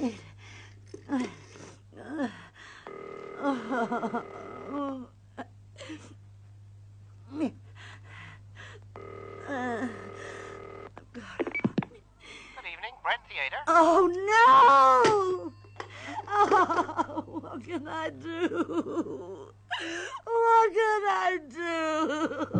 Good evening, Brent Theater. Oh, no! Oh, what can I do? What can I do?